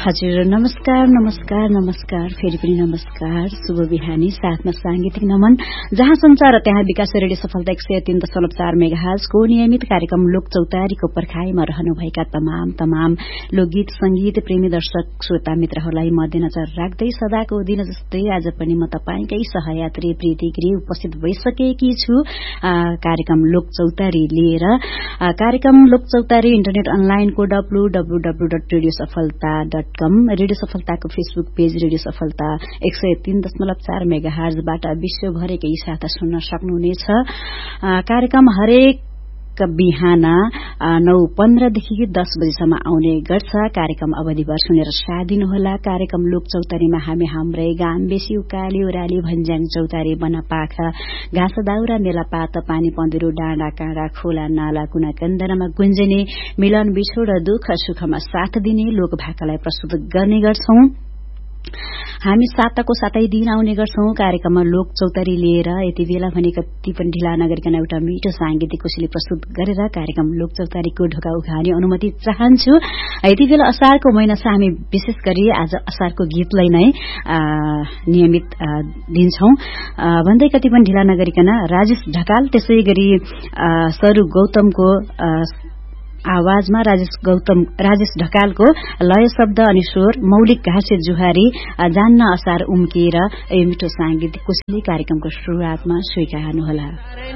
हजुर नमस्कार नमस्कार नमस्कार फेरि पनि नमस्कार शुभ बिहानी साथमा सांगीतिक नमन जहाँ संचार त्यहाँ विकास रेडियो सफलता 103.4 मेगाहर्जको नियमित कार्यक्रम लोक चौतारीको पर्खाइमा रहनुभएका तमाम लोकगीत संगीत प्रेमी दर्शक श्रोता मित्रहरूलाई मध्यनजर राख्दै सदाको दिन जस्तै आज पनि म तपाईंकै सहयात्री प्रीति गिरी उपस्थित भइसकेकी छु कार्यक्रम लोक चौतारी लिएर कार्यक्रम लोक चौतारी इन्टरनेट अनलाइनको www.radiosafalta.com रेडियो सफलताको फेसबुक पेज रेडियो सफलता 103.4 मेगाहर्जबाट विश्वभरिकै साथ सुन्न सक्नुहुनेछ कार्यक्रम हरेक बिहान 9:15 देखि 10 बजेसम्म आउने गर्छ कार्यक्रम अवधिभर सुनेर साथ दिनुहोला कार्यक्रम लोक चौतारीमा हामी हाम्रै गाम बेसी उकाली ओराली भन्ज्याङ चौतारी बनापाखा घाँस दाउरा मेलापात पानी पँधुरो डाँडा काँडा खोला नाला कुना कन्दरमा गुन्जने मिलन बिछोड दुःख सुखमा साथ दिने लोक भाकालाई प्रस्तुत गर्ने गर्छौं हामी साताको सातै दिन आउने गर्छौं कार्यक्रममा लोक चौतारी लिएर यति बेला भने कति पनि ढिला नगरिकन एउटा मिठो सांगीतिक कोसेली प्रस्तुत गरेर कार्यक्रम लोक चौतारीको ढोका उघाउने अनुमति चाहन्छु यति बेला असारको महिना छ हामी विशेष गरी आज असारको गीतलाई नै नियमित दिन्छौं भन्दै कति पनि ढिला नगरिकन राजेश ढकाल त्यसै गरी सरू गौतमको आवाजमा राजेश ढकालको लय शब्द अनि स्वर मौलिक घाँसे जुहारी जान्न असार उम्किएर यो मिठो सांगीतिक कोसेली कार्यक्रमको शुरूआतमा स्वीकार्नुहोला।